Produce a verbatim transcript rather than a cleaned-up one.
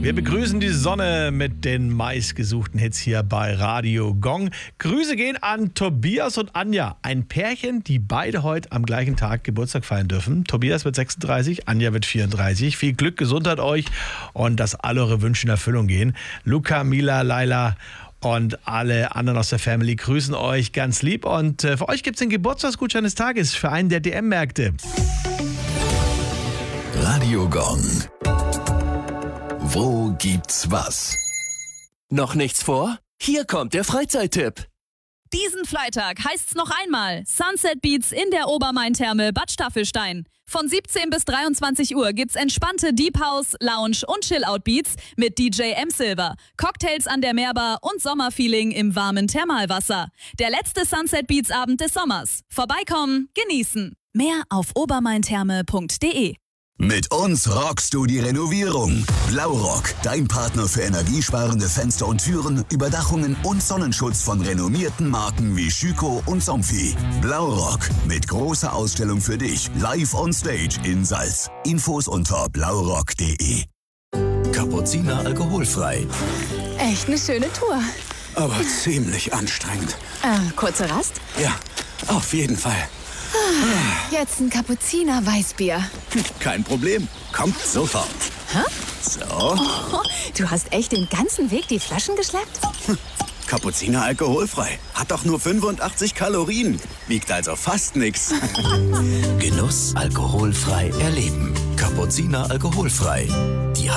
Wir begrüßen die Sonne mit den meistgesuchten Hits hier bei Radio Gong. Grüße gehen an Tobias und Anja, ein Pärchen, die beide heute am gleichen Tag Geburtstag feiern dürfen. Tobias wird sechsunddreißig, Anja wird vierunddreißig. Viel Glück, Gesundheit euch und dass alle eure Wünsche in Erfüllung gehen. Luca, Mila, Laila und alle anderen aus der Family grüßen euch ganz lieb. Und äh, für euch gibt es den Geburtstagsgutschein des Tages für einen der D M-Märkte. Radio Gong. Wo gibt's was? Noch nichts vor? Hier kommt der Freizeittipp. Diesen Freitag heißt's noch einmal Sunset Beats in der Obermain-Therme Bad Staffelstein. Von siebzehn bis dreiundzwanzig Uhr gibt's entspannte Deep House, Lounge und Chill-Out-Beats mit D J M Silver, Cocktails an der Meerbar und Sommerfeeling im warmen Thermalwasser. Der letzte Sunset Beats-Abend des Sommers. Vorbeikommen, genießen. Mehr auf obermaintherme punkt de. Mit uns rockst du die Renovierung. Blaurock, dein Partner für energiesparende Fenster und Türen, Überdachungen und Sonnenschutz von renommierten Marken wie Schüco und Somfy. Blaurock, mit großer Ausstellung für dich, live on stage in Salz. Infos unter blaurock punkt de. Kapuziner alkoholfrei. Echt eine schöne Tour. Aber ziemlich anstrengend. Äh, kurze Rast? Ja, auf jeden Fall. Jetzt ein Kapuziner Weißbier. Kein Problem. Kommt sofort. Hä? So. Oh, du hast echt den ganzen Weg die Flaschen geschleppt? Kapuziner alkoholfrei. Hat doch nur fünfundachtzig Kalorien. Wiegt also fast nix. Genuss alkoholfrei erleben. Kapuziner alkoholfrei. Die